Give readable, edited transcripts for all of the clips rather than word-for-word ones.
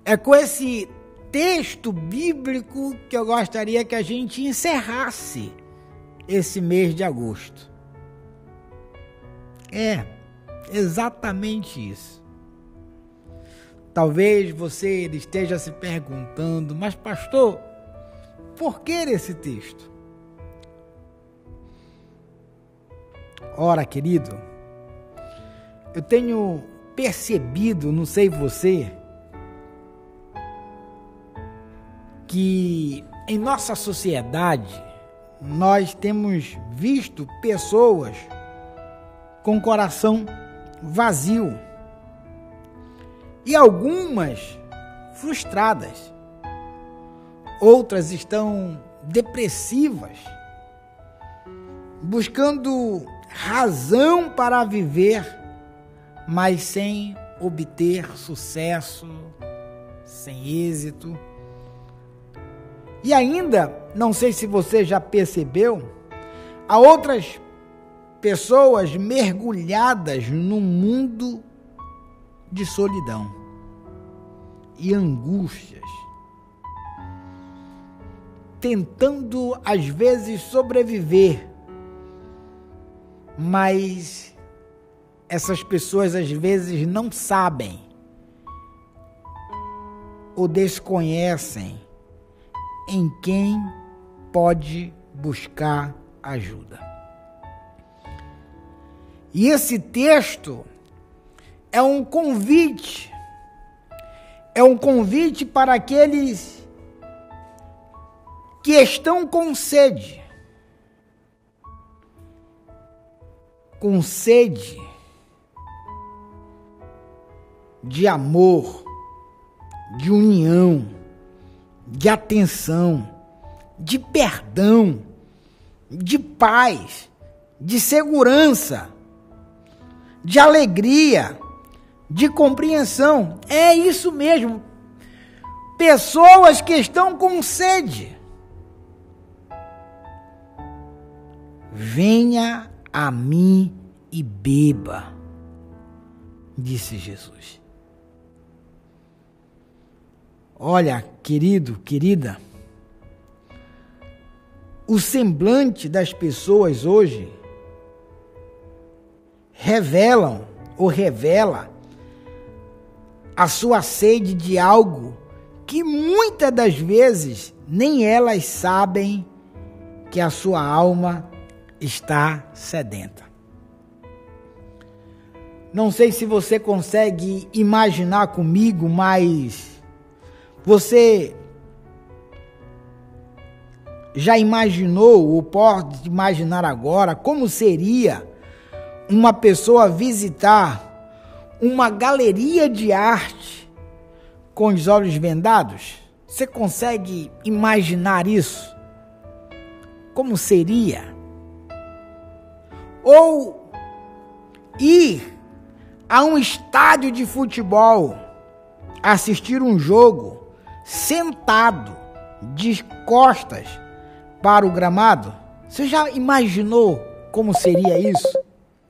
É com esse texto bíblico que eu gostaria que a gente encerrasse esse mês de agosto. É exatamente isso. Talvez você esteja se perguntando, mas pastor, por que esse texto? Ora, querido, eu tenho percebido, não sei você, que em nossa sociedade nós temos visto pessoas com coração vazio e algumas frustradas, outras estão depressivas, buscando razão para viver, mas sem obter sucesso, sem êxito. E ainda, não sei se você já percebeu, há outras pessoas mergulhadas num mundo de solidão e angústias, tentando às vezes sobreviver, mas essas pessoas às vezes não sabem ou desconhecem em quem pode buscar ajuda. E esse texto é um convite para aqueles que estão com sede de amor, de união, de atenção, de perdão, de paz, de segurança, de alegria, de compreensão. É isso mesmo. Pessoas que estão com sede. Venha a mim e beba, disse Jesus. Olha, querido, querida, o semblante das pessoas hoje revela a sua sede de algo que muitas das vezes nem elas sabem que a sua alma está sedenta. Não sei se você consegue imaginar comigo, mas você já imaginou ou pode imaginar agora como seria uma pessoa visitar uma galeria de arte com os olhos vendados? Você consegue imaginar isso? Como seria? Ou ir a um estádio de futebol, assistir um jogo sentado de costas para o gramado? Você já imaginou como seria isso?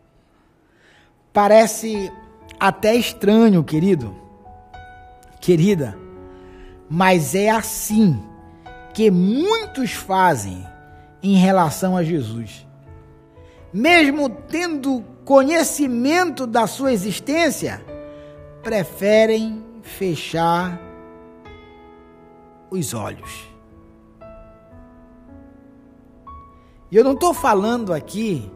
Parece até estranho, querido, querida, mas é assim que muitos fazem em relação a Jesus. Mesmo tendo conhecimento da sua existência, preferem fechar os olhos. E eu não estou falando aqui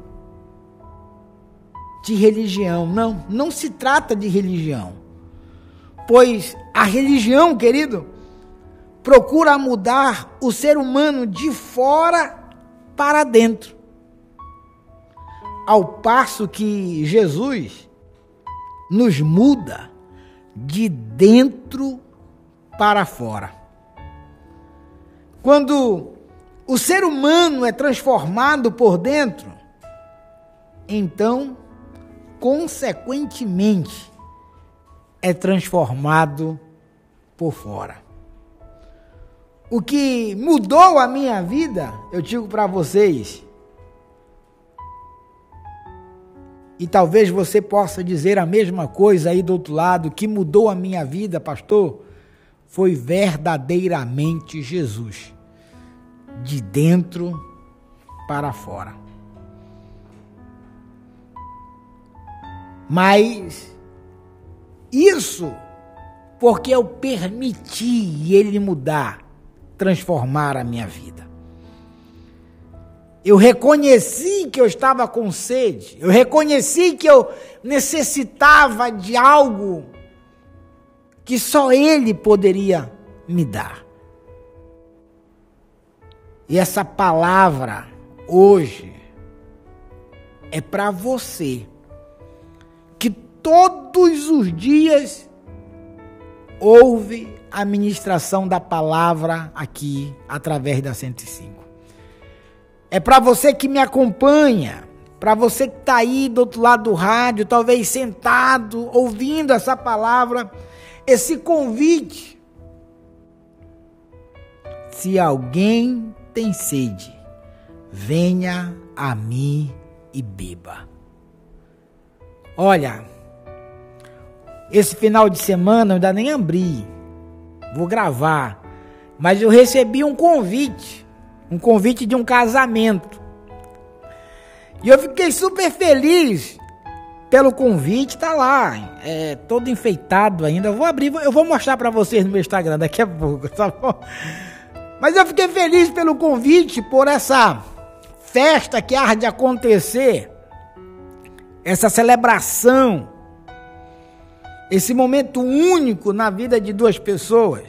de religião, não se trata de religião, pois a religião, querido, procura mudar o ser humano de fora para dentro, ao passo que Jesus nos muda de dentro para fora. Quando o ser humano é transformado por dentro, então, consequentemente, é transformado por fora. O que mudou a minha vida, eu digo para vocês, e talvez você possa dizer a mesma coisa aí do outro lado, que mudou a minha vida, pastor, foi verdadeiramente Jesus, de dentro para fora. Mas isso porque eu permiti ele mudar, transformar a minha vida. Eu reconheci que eu estava com sede, eu reconheci que eu necessitava de algo que só ele poderia me dar. E essa palavra hoje é para você que todos os dias ouve a ministração da palavra aqui através da 105. É para você que me acompanha, para você que está aí do outro lado do rádio, talvez sentado, ouvindo essa palavra, esse convite. Se alguém tem sede, venha a mim e beba. Olha, esse final de semana eu ainda nem abri, vou gravar, mas eu recebi um convite de um casamento. E eu fiquei super feliz pelo convite, tá lá, todo enfeitado ainda. Eu vou abrir, eu vou mostrar para vocês no meu Instagram daqui a pouco, tá bom? Mas eu fiquei feliz pelo convite, por essa festa que há de acontecer, essa celebração, esse momento único na vida de duas pessoas,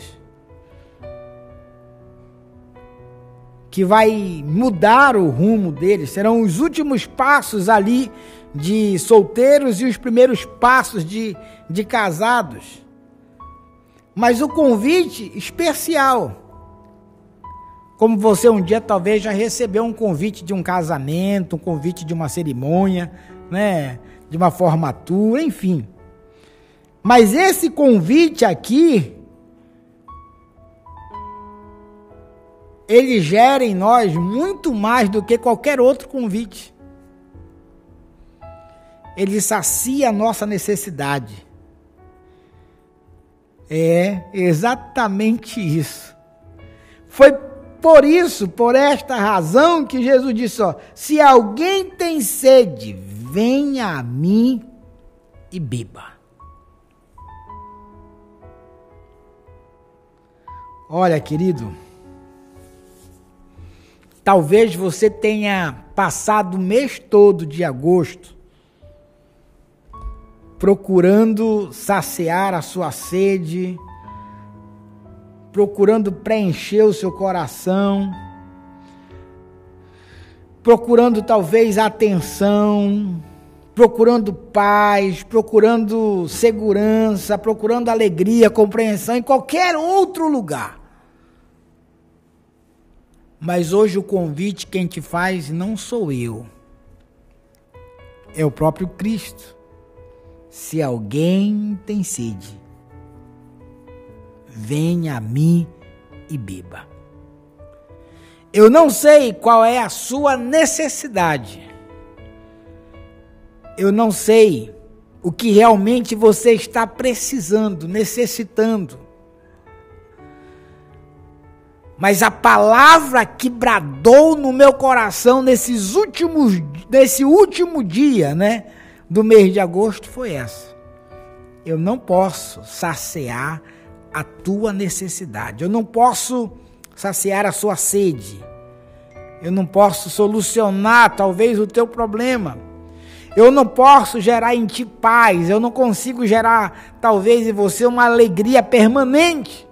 que vai mudar o rumo deles. Serão os últimos passos ali de solteiros e os primeiros passos de casados. Mas o convite especial, como você um dia talvez já recebeu um convite de um casamento, um convite de uma cerimônia, né, de uma formatura, enfim. Mas esse convite aqui, ele gera em nós muito mais do que qualquer outro convite. Ele sacia a nossa necessidade. É exatamente isso. Foi por isso, por esta razão que Jesus disse, ó, se alguém tem sede, venha a mim e beba. Olha, querido, talvez você tenha passado o mês todo de agosto procurando saciar a sua sede, procurando preencher o seu coração, procurando talvez atenção, procurando paz, procurando segurança, procurando alegria, compreensão em qualquer outro lugar. Mas hoje o convite quem te faz não sou eu, é o próprio Cristo. Se alguém tem sede, venha a mim e beba. Eu não sei qual é a sua necessidade. Eu não sei o que realmente você está precisando, necessitando. Mas a palavra que bradou no meu coração nesse último dia, né, do mês de agosto foi essa. Eu não posso saciar a tua necessidade. Eu não posso saciar a sua sede. Eu não posso solucionar talvez o teu problema. Eu não posso gerar em ti paz. Eu não consigo gerar talvez em você uma alegria permanente.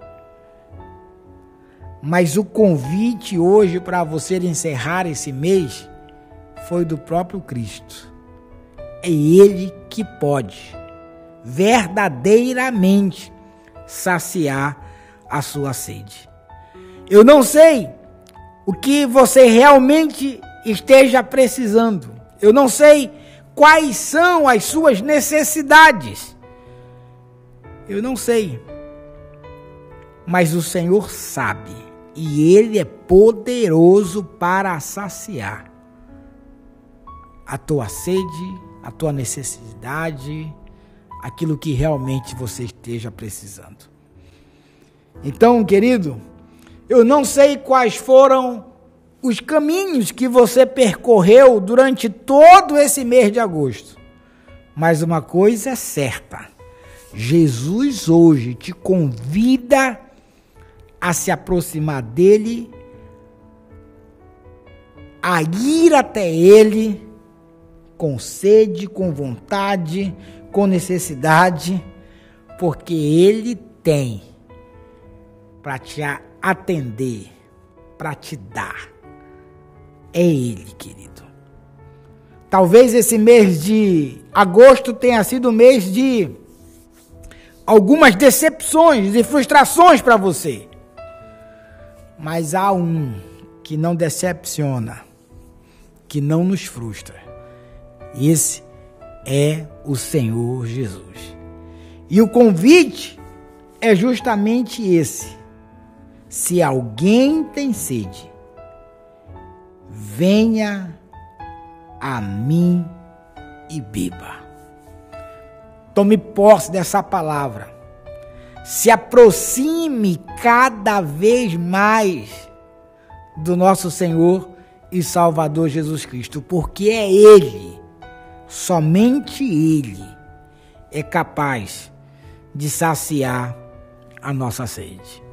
Mas o convite hoje para você encerrar esse mês foi do próprio Cristo. É Ele que pode verdadeiramente saciar a sua sede. Eu não sei o que você realmente esteja precisando. Eu não sei quais são as suas necessidades. Eu não sei. Mas o Senhor sabe. E Ele é poderoso para saciar a tua sede, a tua necessidade, aquilo que realmente você esteja precisando. Então, querido, eu não sei quais foram os caminhos que você percorreu durante todo esse mês de agosto. Mas uma coisa é certa, Jesus hoje te convida a se aproximar dele, a ir até ele com sede, com vontade, com necessidade, porque ele tem para te atender, para te dar. É ele, querido. Talvez esse mês de agosto tenha sido um mês de algumas decepções e frustrações para você. Mas há um que não decepciona, que não nos frustra. Esse é o Senhor Jesus. E o convite é justamente esse. Se alguém tem sede, venha a mim e beba. Tome posse dessa palavra. Se aproxime cada vez mais do nosso Senhor e Salvador Jesus Cristo, porque é Ele, somente Ele, é capaz de saciar a nossa sede.